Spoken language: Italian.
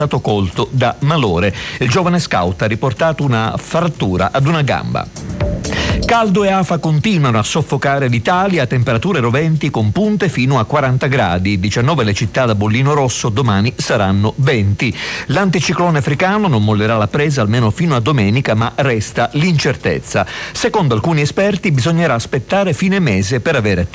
stato colto da malore. Il giovane scout ha riportato una frattura ad una gamba. Caldo e afa continuano a soffocare l'Italia a temperature roventi con punte fino a 40 gradi. 19 le città da bollino rosso, domani saranno 20. L'anticiclone africano non mollerà la presa almeno fino a domenica, ma resta l'incertezza. Secondo alcuni esperti bisognerà aspettare fine mese per avere